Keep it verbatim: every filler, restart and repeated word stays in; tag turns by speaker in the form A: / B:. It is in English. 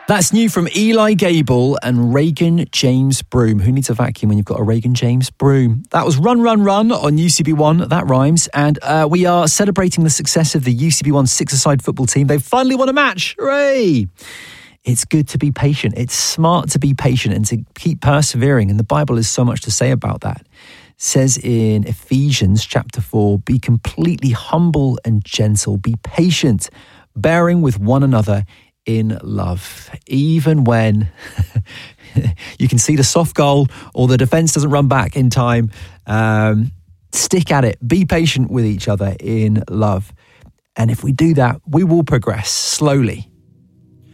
A: That's new from Eli Gable and Regan James Broom. Who needs a vacuum when you've got a Regan James Broom? That was Run, Run, Run on U C B one. That rhymes. And uh, we are celebrating the success of the U C B one six-a-side football team. They've finally won a match. Hooray! It's good to be patient. It's smart to be patient and to keep persevering. And the Bible has so much to say about that. It says in Ephesians chapter four, be completely humble and gentle. Be patient, bearing with one another in love, even when you can see the soft goal or the defence doesn't run back in time. Um, stick at it. Be patient with each other in love. And if we do that, we will progress slowly